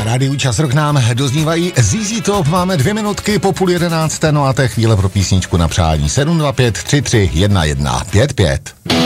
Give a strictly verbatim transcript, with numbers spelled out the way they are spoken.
Rádiu Čas Rock nám doznívají Z Z Top, máme dvě minutky po půl jedenácté, no a to je chvíle pro písničku na přání. sedm dva pět tři tři jedna jedna pět pět.